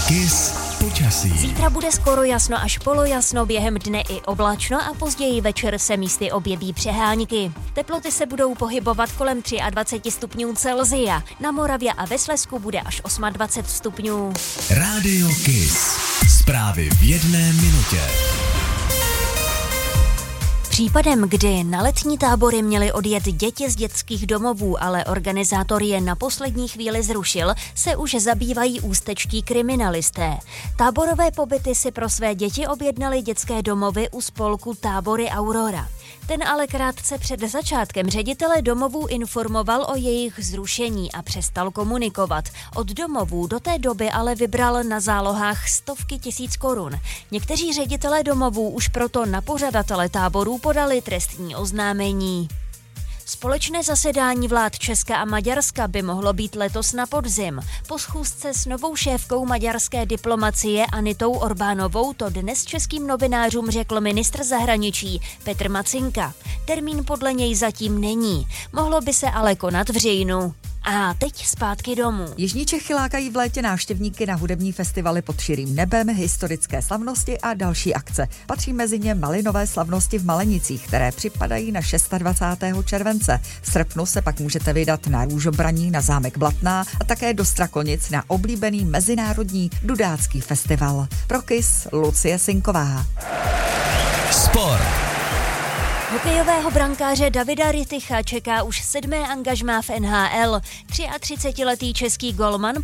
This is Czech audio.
KIS počasí. Zítra bude skoro jasno až polojasno, během dne i oblačno a později večer se místy objeví přehánky. Teploty se budou pohybovat kolem 23 stupňů Celsia. Na Moravě a ve Slezsku bude až 28 stupňů. Rádio KIS. Zprávy v 1 minutě. Případem, kdy na letní tábory měly odjet děti z dětských domovů, ale organizátor je na poslední chvíli zrušil, se už zabývají ústečtí kriminalisté. Táborové pobyty si pro své děti objednali dětské domovy u spolku Tábory Aurora. Ten ale krátce před začátkem ředitele domovů informoval o jejich zrušení a přestal komunikovat. Od domovů do té doby ale vybral na zálohách stovky tisíc korun. Někteří ředitelé domovů už proto na pořadatele táborů podali trestní oznámení. Společné zasedání vlád Česka a Maďarska by mohlo být letos na podzim. Po schůzce s novou šéfkou maďarské diplomacie Anitou Orbánovou to dnes českým novinářům řekl ministr zahraničí Petr Macinka. Termín podle něj zatím není. Mohlo by se ale konat v říjnu. A teď zpátky domů. Jižní Čechy lákají v létě návštěvníky na hudební festivaly pod širým nebem, historické slavnosti a další akce. Patří mezi ně malinové slavnosti v Malenicích, které připadají na 26. července. V srpnu se pak můžete vydat na Růžobraní, na zámek Blatná a také do Strakonic na oblíbený mezinárodní dudácký festival. Pro KIS Lucie Sinková. Sport. Hokejového brankáře Davida Ryticha čeká už 7. angažmá v NHL. 33letý český golman